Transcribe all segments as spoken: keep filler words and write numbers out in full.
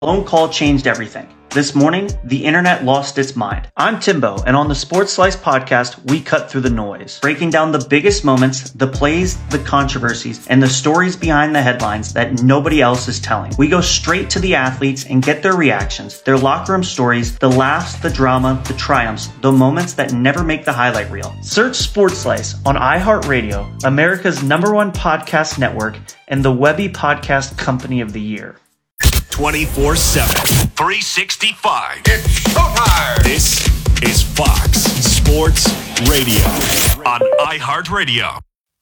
phone call changed everything. This morning, the internet lost its mind. I'm Timbo, and on the Sports Slice podcast, we cut through the noise, breaking down the biggest moments, the plays, the controversies, and the stories behind the headlines that nobody else is telling. We go straight to the athletes and get their reactions, their locker room stories, the laughs, the drama, the triumphs, the moments that never make the highlight reel. Search Sports Slice on iHeartRadio, America's number one podcast network, and the Webby Podcast Company of the Year. twenty-four seven, three sixty-five. It's showtime! This is Fox Sports Radio on iHeartRadio.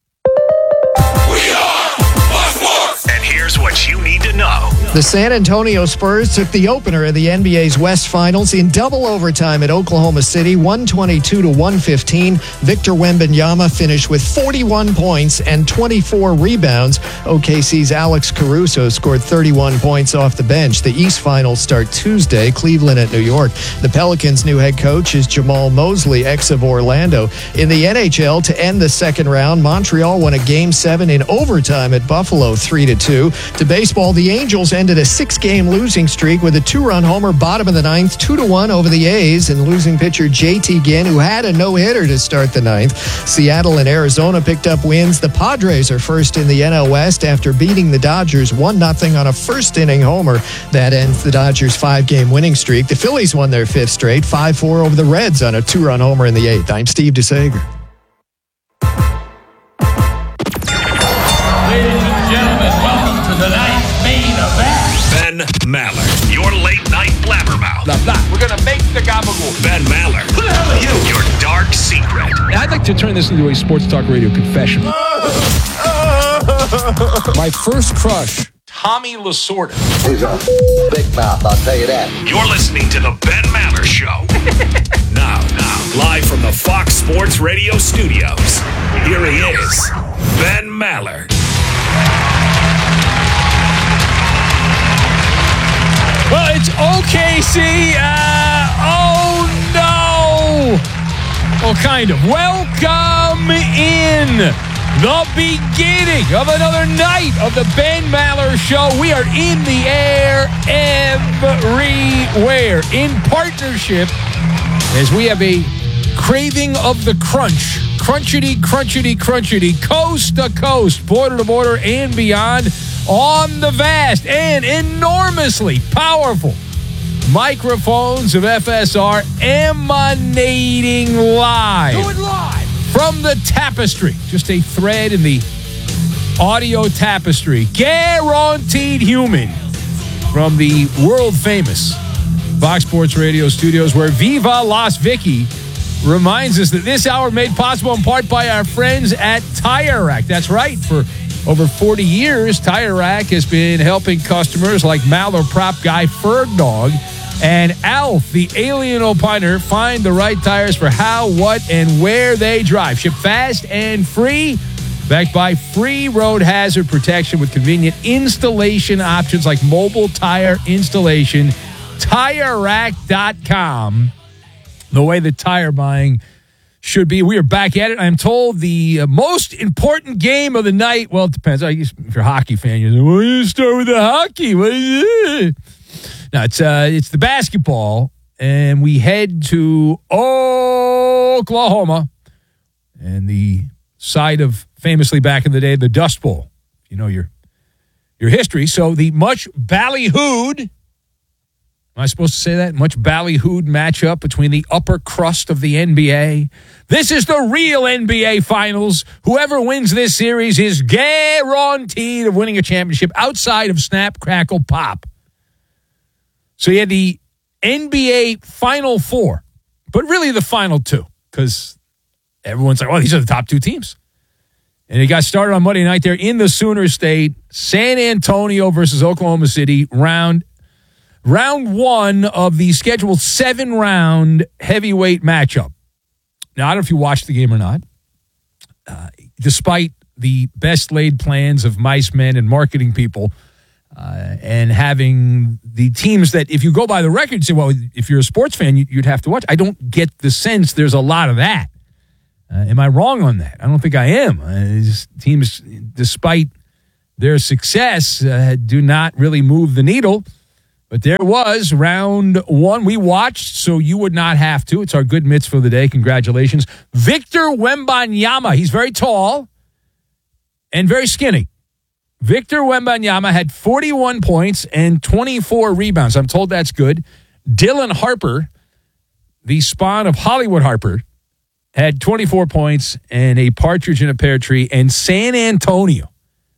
We are Fox Sports! And here's what you need to know. The San Antonio Spurs took the opener of the N B A's West Finals in double overtime at Oklahoma City, one twenty-two to one fifteen. Victor Wembanyama finished with forty-one points and twenty-four rebounds. O K C's Alex Caruso scored thirty-one points off the bench. The East Finals start Tuesday, Cleveland at New York. The Pelicans' new head coach is Jamal Mosley, ex of Orlando. In the N H L, to end the second round, Montreal won a Game seven in overtime at Buffalo, three to two. To baseball, the Angels ended a six-game losing streak with a two-run homer bottom of the ninth, two to one over the A's, and losing pitcher J T Ginn, who had a no-hitter to start the ninth. Seattle and Arizona picked up wins. The Padres are first in the N L West after beating the Dodgers one nothing on a first-inning homer. That ends the Dodgers' five-game winning streak. The Phillies won their fifth straight, five four over the Reds on a two-run homer in the eighth. I'm Steve DeSager. Ladies and gentlemen, welcome to tonight's main event. Ben Maller, your late-night blabbermouth. Blah, blah. We're going to make the gabagool. Ben Maller. Who the hell are you? Your dark secret. I'd like to turn this into a sports talk radio confession. My first crush, Tommy Lasorda. He's a big mouth, I'll tell you that. You're listening to the Ben Maller Show. now, now, live from the Fox Sports Radio studios, here he is, Ben Maller. Well, it's O K C. Uh, oh, no. Well, kind of. Welcome in the beginning of another night of the Ben Maller Show. We are in the air everywhere in partnership as we have a craving of the crunch. Crunchity, crunchity, crunchity, coast to coast, border to border, and beyond on the vast and enormously powerful microphones of F S R emanating live. Do it live. From the tapestry, just a thread in the audio tapestry. Guaranteed human from the world-famous Fox Sports Radio studios, where Viva Las Vicky reminds us that this hour made possible in part by our friends at Tire Rack. That's right. For over forty years, Tire Rack has been helping customers like Maller prop guy Ferg Dog and Alf, the alien opiner, find the right tires for how, what, and where they drive. Ship fast and free, backed by free road hazard protection with convenient installation options like mobile tire installation. Tire Rack dot com. The way that tire buying should be. We are back at it. I'm told the uh, most important game of the night. Well, it depends. I guess if you're a hockey fan, you're like, well, you start with the hockey. What is it? No, it's uh, it's the basketball, and we head to Oklahoma, and the site of famously back in the day the Dust Bowl. You know your your history. So the much ballyhooed. Am I supposed to say that? Much ballyhooed matchup between the upper crust of the N B A. This is the real N B A Finals. Whoever wins this series is guaranteed of winning a championship outside of snap, crackle, pop. So you had the N B A Final Four, but really the Final Two, because everyone's like, well, these are the top two teams. And it got started on Monday night there in the Sooner State. San Antonio versus Oklahoma City, round Round one of the scheduled seven-round heavyweight matchup. Now, I don't know if you watched the game or not. Uh, despite the best-laid plans of mice men and marketing people uh, and having the teams that, if you go by the record, say, well, if you're a sports fan, you'd have to watch. I don't get the sense there's a lot of that. Uh, am I wrong on that? I don't think I am. Uh, teams, despite their success, uh, do not really move the needle. But there was round one. We watched, so you would not have to. It's our good mitzvah of the day. Congratulations. Victor Wembanyama. He's very tall and very skinny. Victor Wembanyama had forty-one points and twenty-four rebounds. I'm told that's good. Dylan Harper, the spawn of Hollywood Harper, had twenty-four points and a partridge in a pear tree. And San Antonio,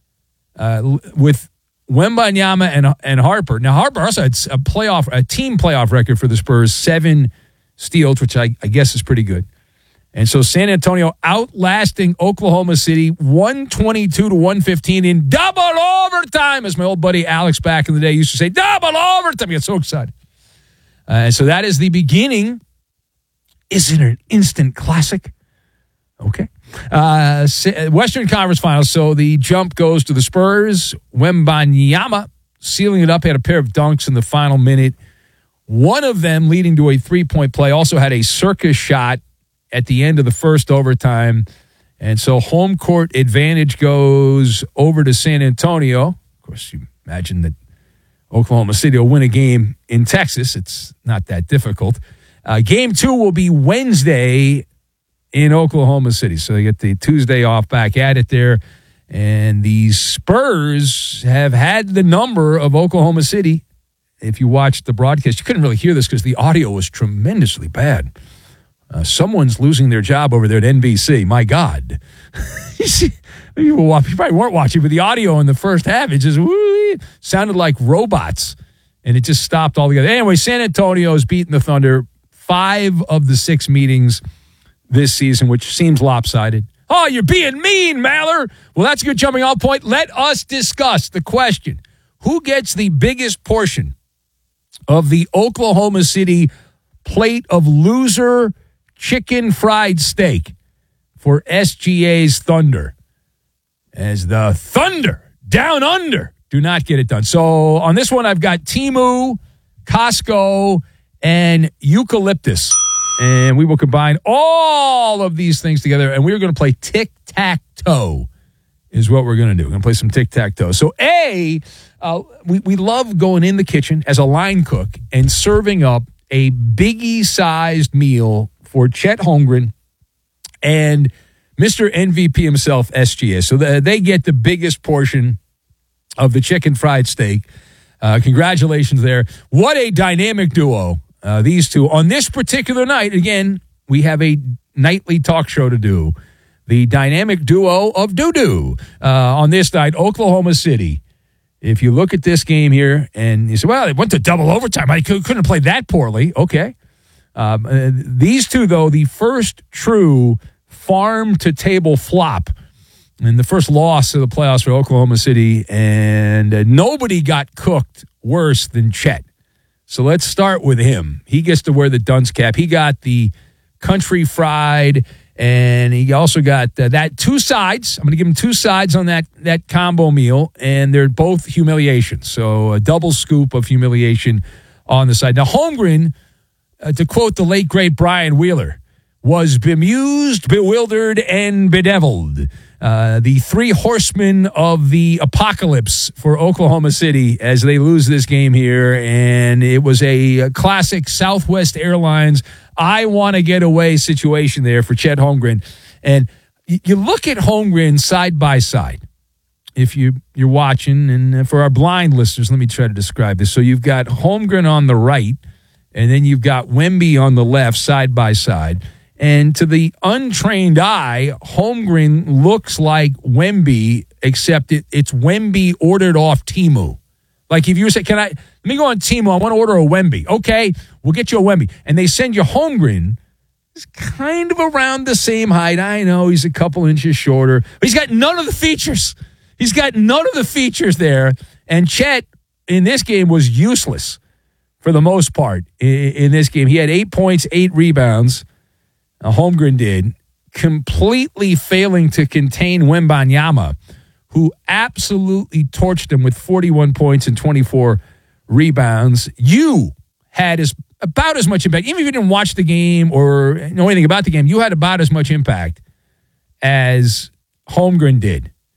uh, with Wembanyama and and Harper. Now, Harper also had a playoff, a team playoff record for the Spurs, seven steals, which I, I guess is pretty good. And so San Antonio outlasting Oklahoma City one twenty-two to one fifteen in double overtime, as my old buddy Alex back in the day used to say, double overtime. I get so excited. Uh, and so that is the beginning. Isn't it an instant classic? Okay. Uh, Western Conference Finals. So the jump goes to the Spurs. Wembanyama sealing it up. Had a pair of dunks in the final minute. One of them leading to a three-point play. Also had a circus shot at the end of the first overtime. And so home court advantage goes over to San Antonio. Of course, you imagine that Oklahoma City will win a game in Texas. It's not that difficult. Uh, game two will be Wednesday in Oklahoma City. So they get the Tuesday off back at it there. And the Spurs have had the number of Oklahoma City. If you watched the broadcast, you couldn't really hear this because the audio was tremendously bad. Uh, someone's losing their job over there at N B C. My God. you see, you, watch, you probably weren't watching, but the audio in the first half, it just woo, sounded like robots. And it just stopped altogether. Anyway, San Antonio's beaten the Thunder five of the six meetings this season, which seems lopsided. Oh, you're being mean, Maller. Well, that's a good jumping off point. Let us discuss the question. Who gets the biggest portion of the Oklahoma City plate of loser chicken fried steak for S G A's Thunder? As the Thunder, down under, do not get it done. So on this one, I've got Temu, Costco, and eucalyptus. And we will combine all of these things together, and we're going to play tic-tac-toe is what we're going to do. We're going to play some tic-tac-toe. So, A, uh, we, we love going in the kitchen as a line cook and serving up a biggie-sized meal for Chet Holmgren and Mister M V P himself, S G A. So the, they get the biggest portion of the chicken fried steak. Uh, congratulations there. What a dynamic duo. Uh, these two on this particular night. Again, we have a nightly talk show to do. The dynamic duo of doo-doo uh, on this night, Oklahoma City. If you look at this game here and you say, well, it went to double overtime. I couldn't have played that poorly. Okay. Um, uh, these two, though, the first true farm-to-table flop and the first loss of the playoffs for Oklahoma City, and uh, nobody got cooked worse than Chet. So let's start with him. He gets to wear the dunce cap. He got the country fried, and he also got uh, that two sides. I'm going to give him two sides on that that combo meal, and they're both humiliation. So a double scoop of humiliation on the side. Now, Holmgren, uh, to quote the late, great Brian Wheeler, was bemused, bewildered, and bedeviled. Uh, the three horsemen of the apocalypse for Oklahoma City as they lose this game here. And it was a, a classic Southwest Airlines, I want to get away situation there for Chet Holmgren. And y- you look at Holmgren side by side. If you, you're watching, and for our blind listeners, let me try to describe this. So you've got Holmgren on the right, and then you've got Wemby on the left, side by side. And to the untrained eye, Holmgren looks like Wemby, except it, it's Wemby ordered off Temu. Like if you say, can I, let me go on Temu, I want to order a Wemby. Okay, we'll get you a Wemby. And they send you Holmgren. He's kind of around the same height. I know he's a couple inches shorter, but he's got none of the features. He's got none of the features there. And Chet, in this game, was useless for the most part in, in this game. He had eight points, eight rebounds. Uh, Holmgren did, completely failing to contain Wembanyama, who absolutely torched him with forty-one points and twenty-four rebounds. You had as about as much impact, even if you didn't watch the game or know anything about the game, you had about as much impact as Holmgren did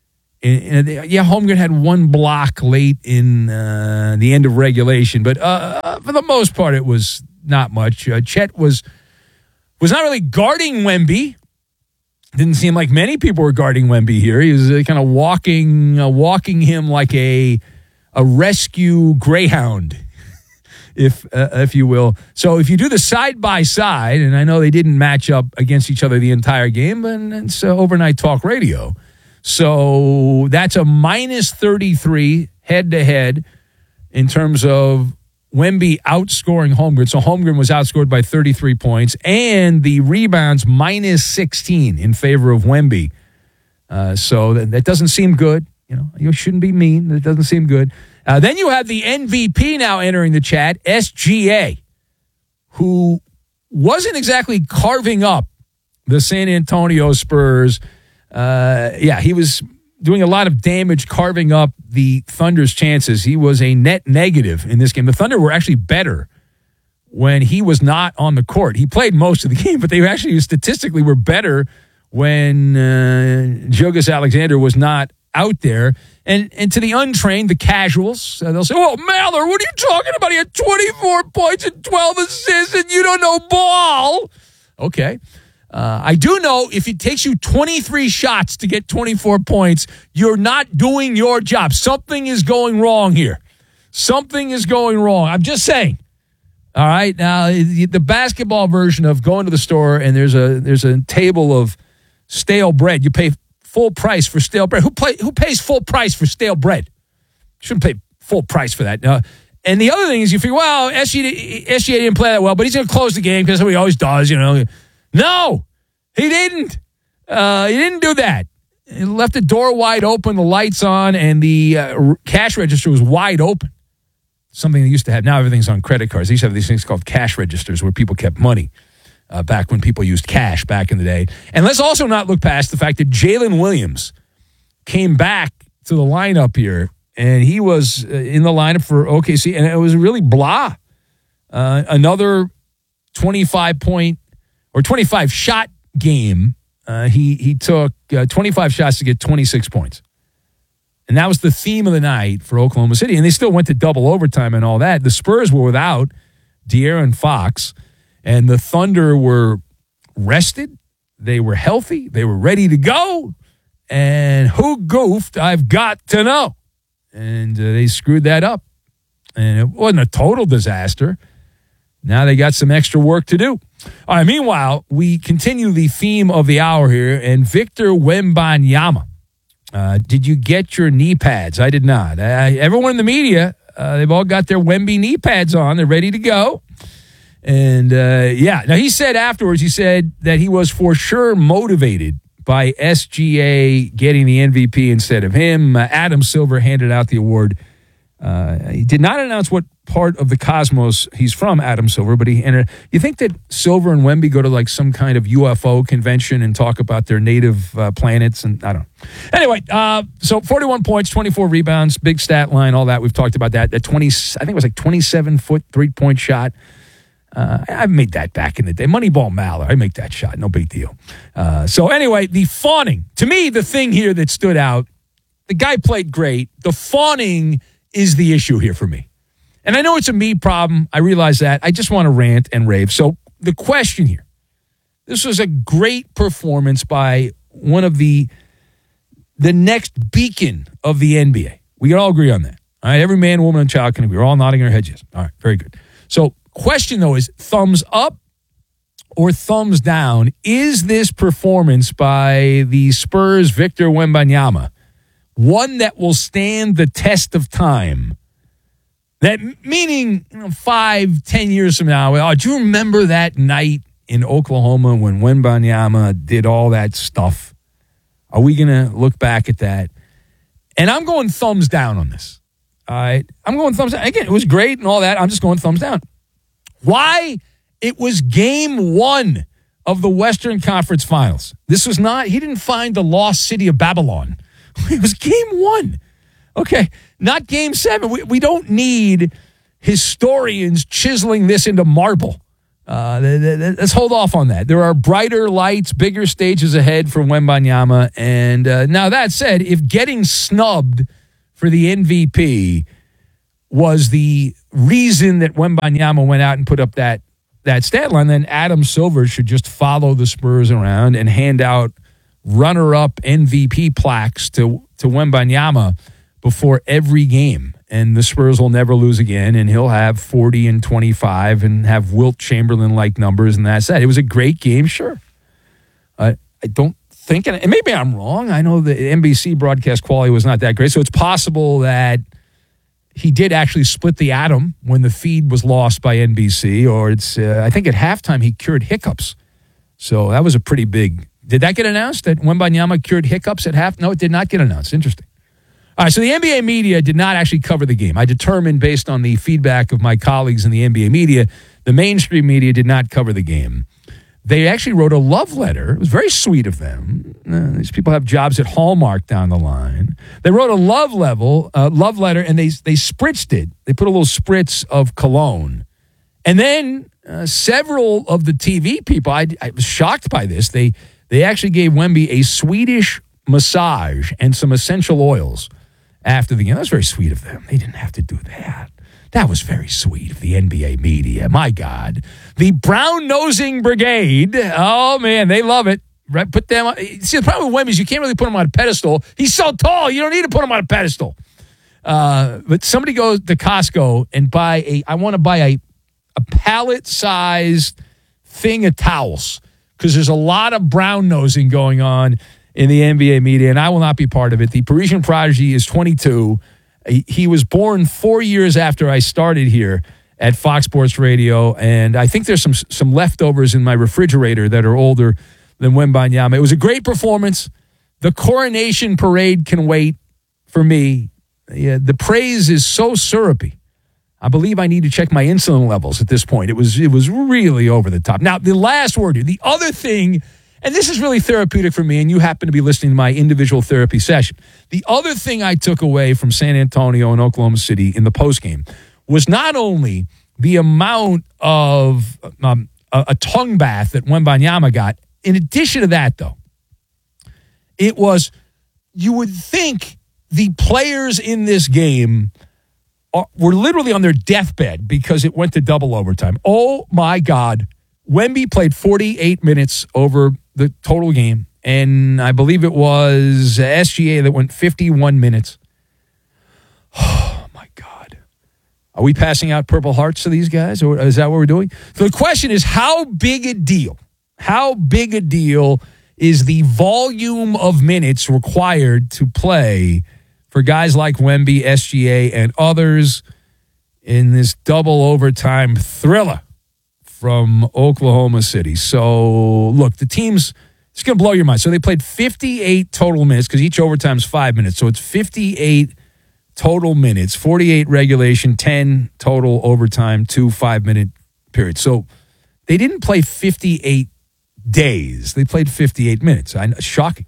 in, in, yeah, Holmgren had one block late in uh, the end of regulation, but uh, for the most part, it was not much. Uh, Chet was was not really guarding Wemby. Didn't seem like many people were guarding Wemby here. He was uh, kind of walking, uh, walking him like a a rescue greyhound, if uh, if you will. So if you do the side by side, and I know they didn't match up against each other the entire game, but it's uh, overnight talk radio. So that's a minus thirty-three head to head in terms of Wemby outscoring Holmgren. So Holmgren was outscored by thirty-three points, and the rebounds minus sixteen in favor of Wemby. Uh, so that, that doesn't seem good. You know, you shouldn't be mean. That doesn't seem good. Uh, then you have the M V P now entering the chat, S G A, who wasn't exactly carving up the San Antonio Spurs. Uh, yeah, he was doing a lot of damage carving up the Thunder's chances. He was a net negative in this game. The Thunder were actually better when he was not on the court. He played most of the game, but they actually statistically were better when uh, Jonas Alexander was not out there. And and to the untrained, the casuals, uh, they'll say, "Oh, Maller, what are you talking about? He had twenty-four points and twelve assists, and you don't know ball." Okay. Uh, I do know if it takes you twenty-three shots to get twenty-four points, you're not doing your job. Something is going wrong here. Something is going wrong. I'm just saying. All right. Now, the basketball version of going to the store and there's a there's a table of stale bread. You pay full price for stale bread. Who play, who pays full price for stale bread? Shouldn't pay full price for that. Uh, and the other thing is you figure, well, S G A didn't play that well, but he's going to close the game because he always does, you know. No, he didn't. Uh, he didn't do that. He left the door wide open, the lights on, and the uh, cash register was wide open. Something they used to have. Now everything's on credit cards. They used to have these things called cash registers where people kept money uh, back when people used cash back in the day. And let's also not look past the fact that Jalen Williams came back to the lineup here, and he was uh, in the lineup for O K C, and it was really blah. Uh, another twenty-five point or twenty-five shot game. Uh, he he took uh, twenty-five shots to get twenty-six points. And that was the theme of the night for Oklahoma City. And they still went to double overtime and all that. The Spurs were without De'Aaron Fox, and the Thunder were rested. They were healthy. They were ready to go. And who goofed, I've got to know. And uh, they screwed that up. And it wasn't a total disaster. Now they got some extra work to do. All right, meanwhile, we continue the theme of the hour here, and Victor Wembanyama. Uh, did you get your knee pads? I did not. Uh, everyone in the media, uh, they've all got their Wemby knee pads on. They're ready to go. And, uh, yeah. Now, he said afterwards, he said that he was for sure motivated by S G A getting the M V P instead of him. Uh, Adam Silver handed out the award. Uh, he did not announce what part of the cosmos he's from, Adam Silver, but he entered. You think that Silver and Wemby go to like some kind of U F O convention and talk about their native uh, planets? And I don't know. Anyway, uh, so forty-one points, twenty-four rebounds, big stat line, all that. We've talked about that. That twenty, I think it was like twenty-seven foot three point shot. Uh, I made that back in the day. Moneyball Maller, I make that shot. No big deal. Uh, so anyway, the fawning. To me, the thing here that stood out, the guy played great. The fawning is the issue here for me. And I know it's a me problem. I realize that. I just want to rant and rave. So the question here, this was a great performance by one of the the next beacon of the N B A. We can all agree on that. All right, every man, woman, and child can agree. We're all nodding our heads yes. All right, very good. So question, though, is thumbs up or thumbs down? Is this performance by the Spurs' Victor Wembanyama one that will stand the test of time? That meaning, you know, five, ten years from now, oh, do you remember that night in Oklahoma when Wembanyama did all that stuff? Are we going to look back at that? And I'm going thumbs down on this. All right. I'm going thumbs down. Again, it was great and all that. I'm just going thumbs down. Why? It was game one of the Western Conference Finals. This was not, he didn't find the lost city of Babylon. It was game one. Okay, not game seven. We, we don't need historians chiseling this into marble. Uh, th- th- let's hold off on that. There are brighter lights, bigger stages ahead for Wembanyama. And uh, now that said, if getting snubbed for the M V P was the reason that Wembanyama went out and put up that that stat line, then Adam Silver should just follow the Spurs around and hand out runner-up M V P plaques to, to Wembanyama before every game. And the Spurs will never lose again, and he'll have forty and twenty-five and have Wilt Chamberlain-like numbers, and that's that. It was a great game, sure. Uh, I don't think, and maybe I'm wrong, I know the N B C broadcast quality was not that great, so it's possible that he did actually split the atom when the feed was lost by N B C, or it's, uh, I think at halftime he cured hiccups. So that was a pretty big, did that get announced that Wembanyama cured hiccups at half? No, it did not get announced. Interesting. All right, so the N B A media did not actually cover the game. I determined based on the feedback of my colleagues in the N B A media, the mainstream media did not cover the game. They actually wrote a love letter. It was very sweet of them. Uh, these people have jobs at Hallmark down the line. They wrote a love level, uh, love letter, and they they spritzed it. They put a little spritz of cologne. And then uh, several of the T V people, I, I was shocked by this, they, they actually gave Wemby a Swedish massage and some essential oils after the game. That was very sweet of them. They didn't have to do that. That was very sweet of the N B A media. My God. The brown-nosing brigade, oh, man, they love it. Right? Put them on. See, the problem with Wemby is you can't really put him on a pedestal. He's so tall, you don't need to put him on a pedestal. Uh, but somebody goes to Costco and buy a, I want to buy a, a pallet-sized thing of towels because there's a lot of brown-nosing going on in the N B A media, and I will not be part of it. The Parisian prodigy is twenty-two. He, he was born four years after I started here at Fox Sports Radio, and I think there's some some leftovers in my refrigerator that are older than Wembanyama. It was a great performance. The coronation parade can wait for me. Yeah, the praise is so syrupy. I believe I need to check my insulin levels at this point. It was it was really over the top. Now, the last word here, the other thing, and this is really therapeutic for me, and you happen to be listening to my individual therapy session. The other thing I took away from San Antonio and Oklahoma City in the postgame was not only the amount of um, a, a tongue bath that Wembanyama got. In addition to that, though, it was, you would think the players in this game are, were literally on their deathbed because it went to double overtime. Oh, my God. Wemby played forty-eight minutes over the total game, and I believe it was S G A that went fifty-one minutes. Oh, my God. Are we passing out Purple Hearts to these guys, or is that what we're doing? So the question is, how big a deal, how big a deal is the volume of minutes required to play for guys like Wemby, S G A, and others in this double overtime thriller from Oklahoma City? So, look, the team's, it's going to blow your mind. So they played fifty-eight total minutes because each overtime is five minutes. So it's fifty-eight total minutes, forty-eight regulation, ten total overtime, two five-minute periods. So they didn't play fifty-eight days. They played fifty-eight minutes. I know, shocking.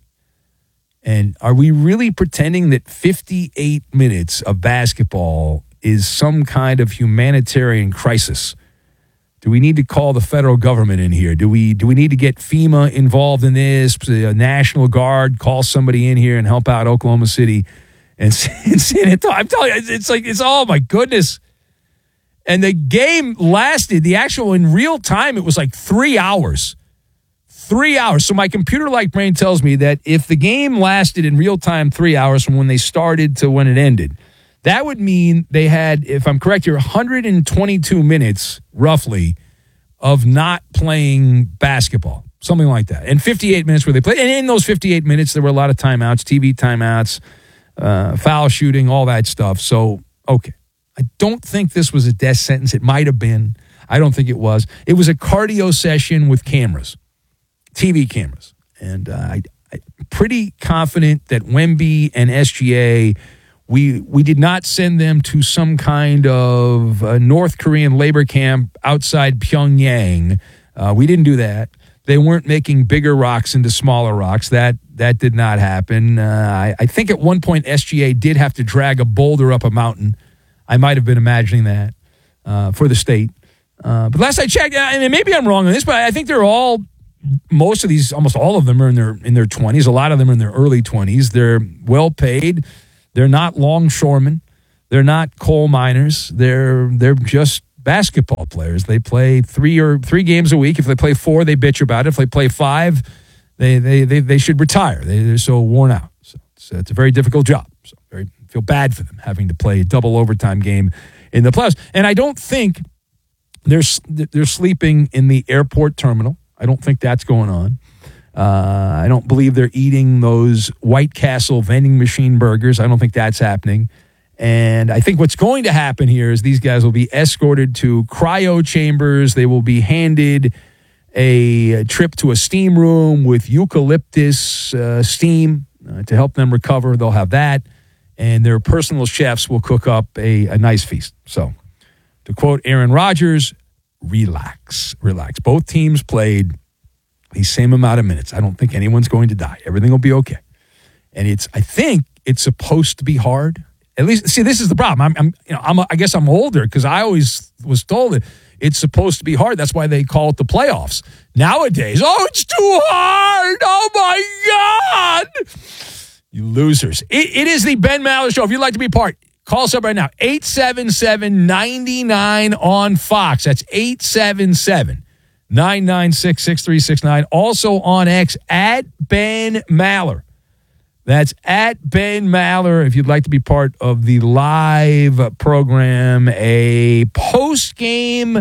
And are we really pretending that fifty-eight minutes of basketball is some kind of humanitarian crisis? Do we need to call the federal government in here? Do we do we need to get FEMA involved in this? The National Guard, call somebody in here and help out Oklahoma City and San Antonio. I'm telling you, it's like, it's, oh my goodness. And the game lasted, the actual, in real time, it was like three hours. Three hours. So my computer-like brain tells me that if the game lasted in real time three hours from when they started to when it ended, that would mean they had, if I'm correct here, one hundred twenty-two minutes, roughly, of not playing basketball. Something like that. And fifty-eight minutes where they played. And in those fifty-eight minutes, there were a lot of timeouts, T V timeouts, uh, foul shooting, all that stuff. So, okay. I don't think this was a death sentence. It might have been. I don't think it was. It was a cardio session with cameras, T V cameras. And uh, I, I'm pretty confident that Wemby and S G A, we we did not send them to some kind of uh, North Korean labor camp outside Pyongyang. Uh, we didn't do that. They weren't making bigger rocks into smaller rocks. That that did not happen. Uh, I, I think at one point S G A did have to drag a boulder up a mountain. I might have been imagining that uh, for the state. Uh, but last I checked, and maybe I'm wrong on this, but I think they're all, most of these, almost all of them are in their in their twenties. A lot of them are in their early twenties. They're well paid. They're not longshoremen. They're not coal miners. They're they're just basketball players. They play three or three games a week. If they play four, they bitch about it. If they play five, they they they, they should retire. They, they're so worn out. So it's, it's a very difficult job. So very feel bad for them having to play a double overtime game in the playoffs. And I don't think they're they're sleeping in the airport terminal. I don't think that's going on. Uh, I don't believe they're eating those White Castle vending machine burgers. I don't think that's happening. And I think what's going to happen here is these guys will be escorted to cryo chambers. They will be handed a, a trip to a steam room with eucalyptus uh, steam uh, to help them recover. They'll have that. And their personal chefs will cook up a, a nice feast. So, to quote Aaron Rodgers, relax, relax. Both teams played the same amount of minutes. I don't think anyone's going to die. Everything will be okay. And it's, I think it's supposed to be hard. At least, see, this is the problem. I'm, I'm you know, I'm, a, I guess I'm older because I always was told that it's supposed to be hard. That's why they call it the playoffs. Nowadays, oh, it's too hard. Oh, my God. You losers. It, it is the Ben Maller Show. If you'd like to be part, call us up right now. eight seven seven, nine nine on Fox. That's eight seven seven, nine nine six, six three six nine. Also on X, at Ben Maller. That's at Ben Maller. If you'd like to be part of the live program, a post-game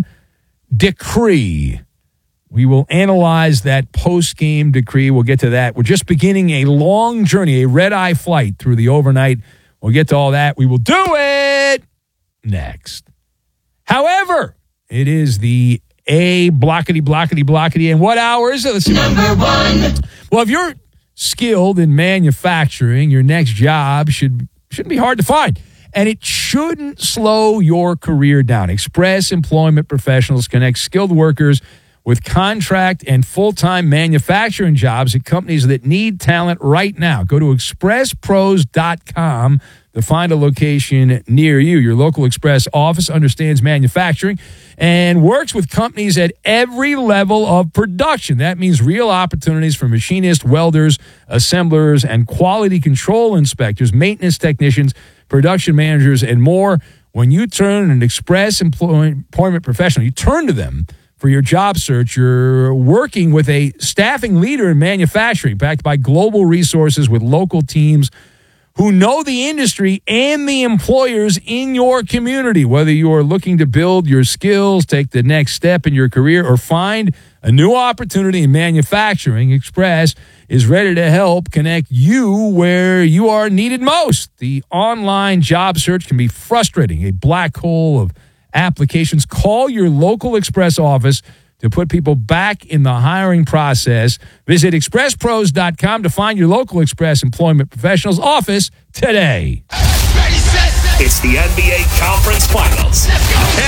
decree. We will analyze that post-game decree. We'll get to that. We're just beginning a long journey, a red-eye flight through the overnight. We'll get to all that. We will do it next. However, it is the A blockety, blockety, blockety. And what hour is it? Let's see. Number one. Well, if you're skilled in manufacturing, your next job should, shouldn't be hard to find. And it shouldn't slow your career down. Express Employment Professionals connect skilled workers with contract and full-time manufacturing jobs at companies that need talent right now. Go to express pros dot com to find a location near you. Your local Express office understands manufacturing and works with companies at every level of production. That means real opportunities for machinists, welders, assemblers, and quality control inspectors, maintenance technicians, production managers, and more. When you turn an Express Employment Professional, you turn to them for your job search. You're working with a staffing leader in manufacturing, backed by global resources with local teams who know the industry and the employers in your community. Whether you are looking to build your skills, take the next step in your career, or find a new opportunity in manufacturing, Express is ready to help connect you where you are needed most. The online job search can be frustrating, a black hole of applications. Call your local Express office to put people back in the hiring process. Visit express pros dot com to find your local Express Employment Professionals office today. It's the N B A Conference Finals.